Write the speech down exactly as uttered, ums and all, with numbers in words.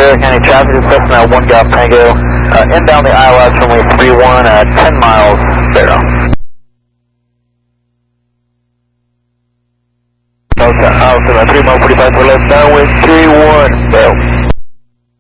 Ventura County traffic is Cessna one Golf Tango, uh, inbound the I L S runway three one, uh, ten miles, zero. Delta Alpha, three mile forty-five for left, downwind three one, zero.